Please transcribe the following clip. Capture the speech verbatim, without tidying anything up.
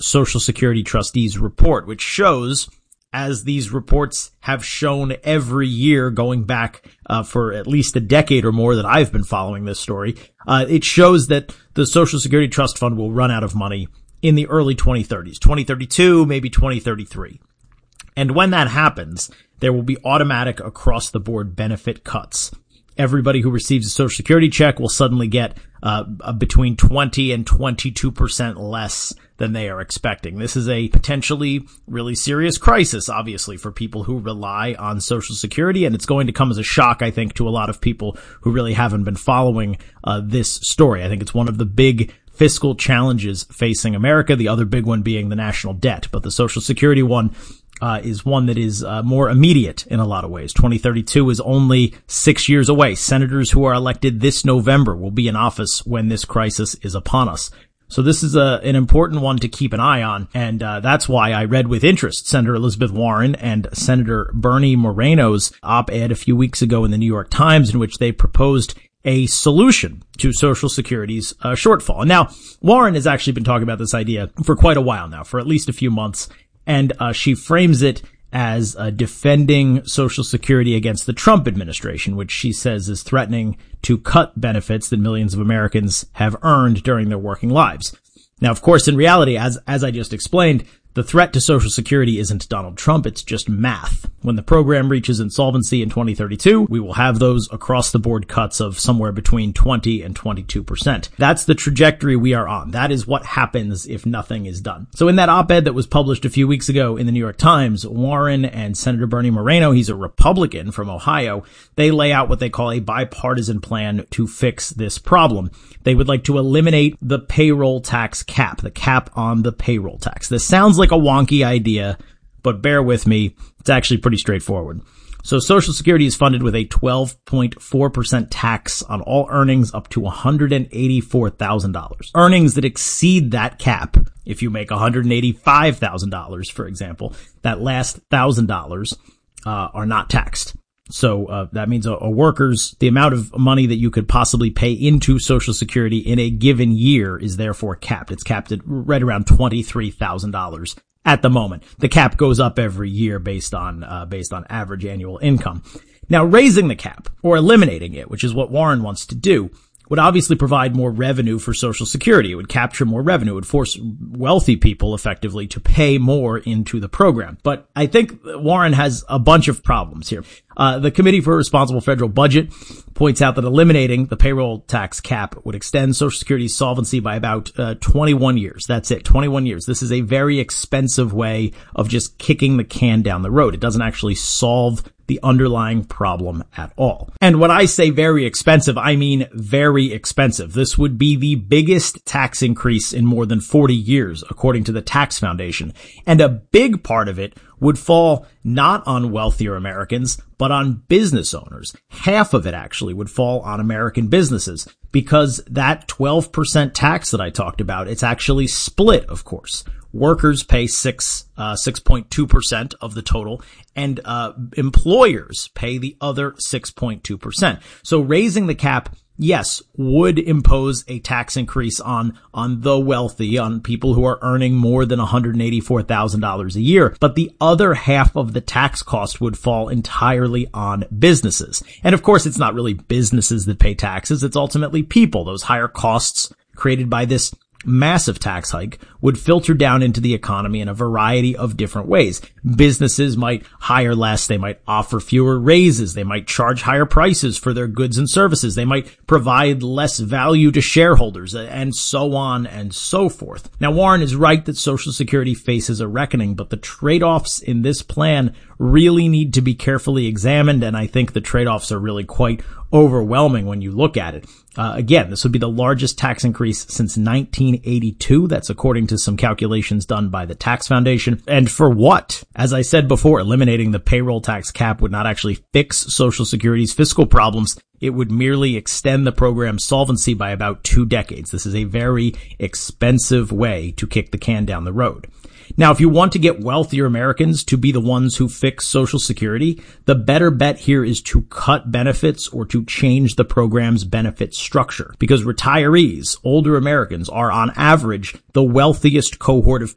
Social Security trustees report, which shows, as these reports have shown every year going back uh, for at least a decade or more that I've been following this story, uh, it shows that the Social Security Trust Fund will run out of money in the early twenty thirties, twenty thirty-two, maybe twenty thirty-three. And when that happens, there will be automatic across-the-board benefit cuts. Everybody who receives a Social Security check will suddenly get uh between twenty and twenty-two percent less than they are expecting. This is a potentially really serious crisis, obviously, for people who rely on Social Security, and it's going to come as a shock, I think, to a lot of people who really haven't been following uh this story. I think it's one of the big fiscal challenges facing America, the other big one being the national debt, but the Social Security one Uh, is one that is uh, more immediate in a lot of ways. twenty thirty-two is only six years away. Senators who are elected this November will be in office when this crisis is upon us. So this is a, an important one to keep an eye on, and uh, that's why I read with interest Senator Elizabeth Warren and Senator Bernie Moreno's op-ed a few weeks ago in the New York Times, in which they proposed a solution to Social Security's uh, shortfall. And now, Warren has actually been talking about this idea for quite a while now, for at least a few months. And uh, she frames it as uh, defending Social Security against the Trump administration, which she says is threatening to cut benefits that millions of Americans have earned during their working lives. Now, of course, in reality, as as I just explained, the threat to Social Security isn't Donald Trump, it's just math. When the program reaches insolvency in twenty thirty-two, we will have those across-the-board cuts of somewhere between twenty and twenty-two percent. That's the trajectory we are on. That is what happens if nothing is done. So in that op-ed that was published a few weeks ago in the New York Times, Warren and Senator Bernie Moreno, he's a Republican from Ohio, they lay out what they call a bipartisan plan to fix this problem. They would like to eliminate the payroll tax cap, the cap on the payroll tax. This sounds like a wonky idea, but bear with me, it's actually pretty straightforward. So Social Security is funded with a twelve point four percent tax on all earnings up to one hundred eighty-four thousand dollars. Earnings that exceed that cap, if you make one hundred eighty-five thousand dollars, for example, that last one thousand dollars uh, are not taxed. So uh, that means a, a worker's, the amount of money that you could possibly pay into Social Security in a given year is therefore capped. It's capped at right around twenty-three thousand dollars at the moment. The cap goes up every year based on uh, based on average annual income. Now, raising the cap or eliminating it, which is what Warren wants to do, would obviously provide more revenue for Social Security. It would capture more revenue. It would force wealthy people effectively to pay more into the program. But I think Warren has a bunch of problems here. Uh, the Committee for a Responsible Federal Budget points out that eliminating the payroll tax cap would extend Social Security's solvency by about uh, twenty-one years. That's it, twenty-one years. This is a very expensive way of just kicking the can down the road. It doesn't actually solve the underlying problem at all. And when I say very expensive, I mean very expensive. This would be the biggest tax increase in more than forty years, according to the Tax Foundation. And a big part of it would fall not on wealthier Americans, but on business owners. Half of it actually would fall on American businesses, because that twelve percent tax that I talked about, it's actually split, of course. Workers pay six, uh, six point two percent of the total, and, uh, employers pay the other six point two percent. So raising the cap, yes, would impose a tax increase on, on the wealthy, on people who are earning more than one hundred eighty-four thousand dollars a year. But the other half of the tax cost would fall entirely on businesses. And of course, it's not really businesses that pay taxes. It's ultimately people. Those higher costs created by this massive tax hike would filter down into the economy in a variety of different ways. Businesses might hire less. They might offer fewer raises. They might charge higher prices for their goods and services. They might provide less value to shareholders, and so on and so forth. Now, Warren is right that Social Security faces a reckoning, but the trade-offs in this plan really need to be carefully examined, and I think the trade-offs are really quite overwhelming when you look at it. Uh, again, this would be the largest tax increase since nineteen eighty-two. That's according to some calculations done by the Tax Foundation. And for what? As I said before, eliminating the payroll tax cap would not actually fix Social Security's fiscal problems. It would merely extend the program's solvency by about two decades. This is a very expensive way to kick the can down the road. Now, if you want to get wealthier Americans to be the ones who fix Social Security, the better bet here is to cut benefits or to change the program's benefit structure, because retirees, older Americans, are on average the wealthiest cohort of